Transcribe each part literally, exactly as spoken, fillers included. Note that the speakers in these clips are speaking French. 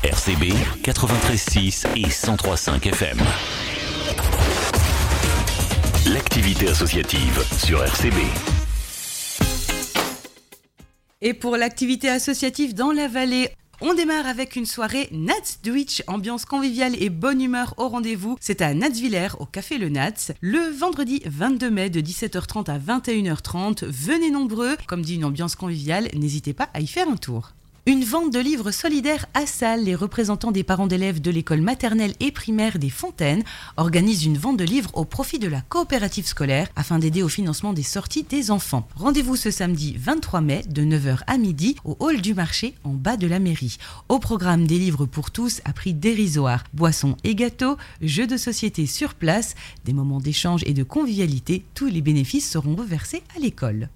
R C B quatre-vingt-treize six et cent trois virgule cinq F M. L'activité associative sur R C B. Et pour l'activité associative dans la vallée, on démarre avec une soirée Nats Deutsch, ambiance conviviale et bonne humeur au rendez-vous. C'est à Natsviller, au Café Le Nats, le vendredi vingt-deux mai de dix-sept heures trente à vingt et une heures trente. Venez nombreux, comme dit une ambiance conviviale, n'hésitez pas à y faire un tour. Une vente de livres solidaires à Salles. Les représentants des parents d'élèves de l'école maternelle et primaire des Fontaines organisent une vente de livres au profit de la coopérative scolaire afin d'aider au financement des sorties des enfants. Rendez-vous ce samedi vingt-trois mai de neuf heures à midi au hall du marché en bas de la mairie. Au programme des livres pour tous à prix dérisoire, boissons et gâteaux, jeux de société sur place, des moments d'échange et de convivialité. Tous les bénéfices seront reversés à l'école.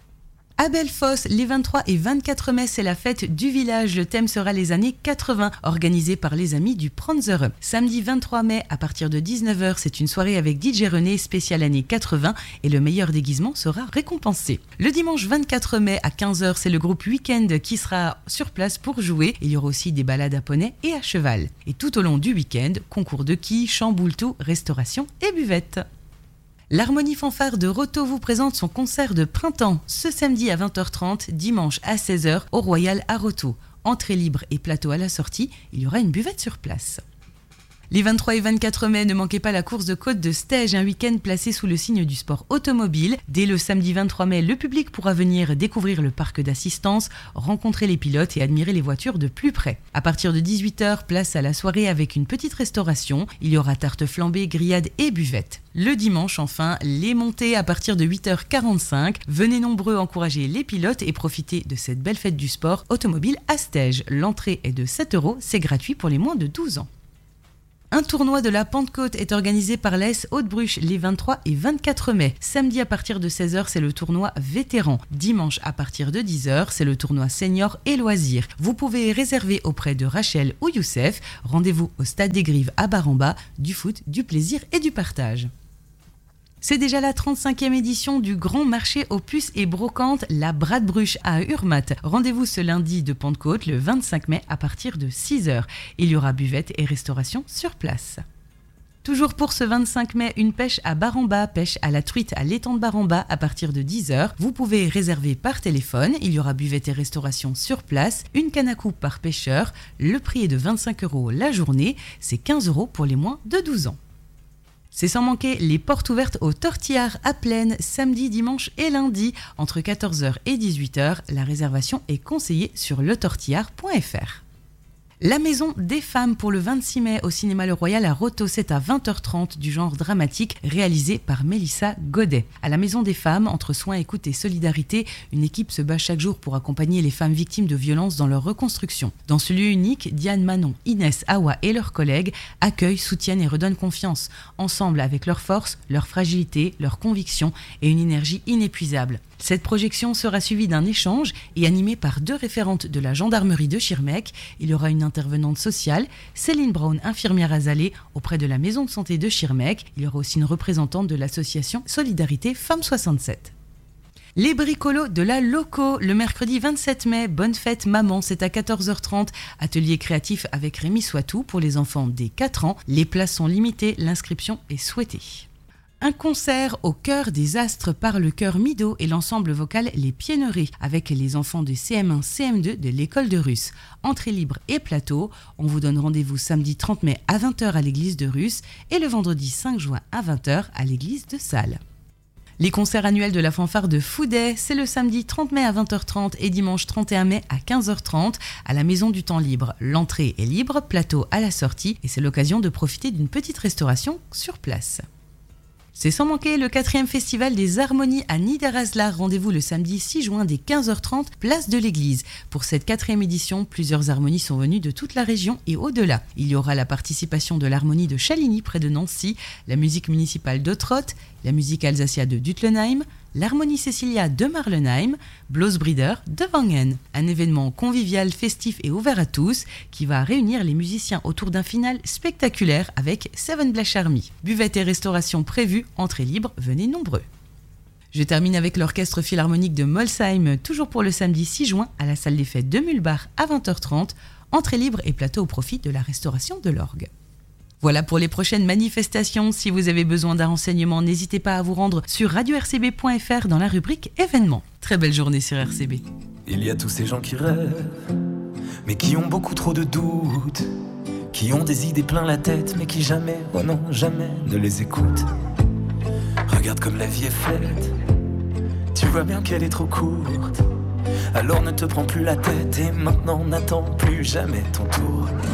À Bellefosse, les vingt-trois et vingt-quatre mai, c'est la fête du village. Le thème sera les années quatre-vingts, organisé par les amis du Pranzer. Samedi vingt-trois mai, à partir de dix-neuf heures, c'est une soirée avec D J René, spéciale année quatre-vingts, et le meilleur déguisement sera récompensé. Le dimanche vingt-quatre mai, à quinze heures, c'est le groupe Weekend qui sera sur place pour jouer. Il y aura aussi des balades à poney et à cheval. Et tout au long du week-end, concours de quilles, chant boulto, restauration et buvette. L'Harmonie Fanfare de Roto vous présente son concert de printemps ce samedi à vingt heures trente, dimanche à seize heures au Royal à Roto. Entrée libre et plateau à la sortie, il y aura une buvette sur place. Les vingt-trois et vingt-quatre mai, ne manquez pas la course de côte de Stège, un week-end placé sous le signe du sport automobile. Dès le samedi vingt-trois mai, le public pourra venir découvrir le parc d'assistance, rencontrer les pilotes et admirer les voitures de plus près. À partir de dix-huit heures, place à la soirée avec une petite restauration. Il y aura tarte flambée, grillade et buvette. Le dimanche, enfin, les montées à partir de huit heures quarante-cinq. Venez nombreux encourager les pilotes et profiter de cette belle fête du sport automobile à Stège. L'entrée est de sept euros, c'est gratuit pour les moins de douze ans. Un tournoi de la Pentecôte est organisé par l'A S Haute-Bruche les vingt-trois et vingt-quatre mai. Samedi à partir de seize heures, c'est le tournoi vétéran. Dimanche à partir de dix heures, c'est le tournoi senior et loisirs. Vous pouvez réserver auprès de Rachel ou Youssef. Rendez-vous au Stade des Grives à Baramba. Du foot, du plaisir et du partage. C'est déjà la trente-cinquième édition du Grand Marché aux puces et brocantes, la Bradbruche à Urmat. Rendez-vous ce lundi de Pentecôte, le vingt-cinq mai, à partir de six heures. Il y aura buvette et restauration sur place. Toujours pour ce vingt-cinq mai, une pêche à Baramba, pêche à la truite à l'étang de Baramba à partir de dix heures. Vous pouvez réserver par téléphone, il y aura buvette et restauration sur place, une canne à coupe par pêcheur. Le prix est de vingt-cinq euros la journée, c'est quinze euros pour les moins de douze ans. C'est sans manquer les portes ouvertes au Tortillard à Plaine, samedi, dimanche et lundi, entre quatorze heures et dix-huit heures. La réservation est conseillée sur le tortillard point f r. La Maison des Femmes pour le vingt-six mai au Cinéma Le Royal à Roto, c'est à vingt heures trente, du genre dramatique, réalisé par Mélissa Godet. À la Maison des Femmes, entre soins, écoute et solidarité, une équipe se bat chaque jour pour accompagner les femmes victimes de violences dans leur reconstruction. Dans ce lieu unique, Diane, Manon, Inès, Awa et leurs collègues accueillent, soutiennent et redonnent confiance, ensemble avec leur force, leur fragilité, leurs convictions et une énergie inépuisable. Cette projection sera suivie d'un échange et animée par deux référentes de la gendarmerie de Schirmeck. Il y aura une intervenante sociale, Céline Brown, infirmière à Zalé, auprès de la maison de santé de Schirmeck. Il y aura aussi une représentante de l'association Solidarité Femmes soixante-sept. Les bricolos de la Loco, le mercredi vingt-sept mai, bonne fête maman, c'est à quatorze heures trente. Atelier créatif avec Rémi Soitou pour les enfants dès quatre ans. Les places sont limitées, l'inscription est souhaitée. Un concert au cœur des astres par le chœur Mido et l'ensemble vocal Les Pienneries avec les enfants de C M un C M deux de l'école de Russe. Entrée libre et plateau. On vous donne rendez-vous samedi trente mai à vingt heures à l'église de Russe et le vendredi cinq juin à vingt heures à l'église de Salles. Les concerts annuels de la fanfare de Fouday, c'est le samedi trente mai à vingt heures trente et dimanche trente et un mai à quinze heures trente à la Maison du Temps Libre. L'entrée est libre, plateau à la sortie et c'est l'occasion de profiter d'une petite restauration sur place. C'est sans manquer le quatrième festival des harmonies à Niederaslar. Rendez-vous le samedi six juin dès quinze heures trente, place de l'église. Pour cette quatrième édition, plusieurs harmonies sont venues de toute la région et au-delà. Il y aura la participation de l'harmonie de Chaligny près de Nancy, la musique municipale d'Ottrott, la musique alsacia de Dutlenheim, l'harmonie Cecilia de Marlenheim, Blossbrider de Wangen. Un événement convivial, festif et ouvert à tous qui va réunir les musiciens autour d'un final spectaculaire avec Seven Blash Army. Buvette et restauration prévues, entrée libre, venez nombreux. Je termine avec l'Orchestre Philharmonique de Molsheim, toujours pour le samedi six juin, à la salle des fêtes de Mulbach à vingt heures trente. Entrée libre et plateau au profit de la restauration de l'orgue. Voilà pour les prochaines manifestations. Si vous avez besoin d'un renseignement, n'hésitez pas à vous rendre sur radio r c b point f r dans la rubrique événements. Très belle journée sur R C B. Il y a tous ces gens qui rêvent, mais qui ont beaucoup trop de doutes, qui ont des idées plein la tête, mais qui jamais, oh non, jamais ne les écoutent. Regarde comme la vie est faite, tu vois bien qu'elle est trop courte. Alors ne te prends plus la tête et maintenant n'attends plus jamais ton tour.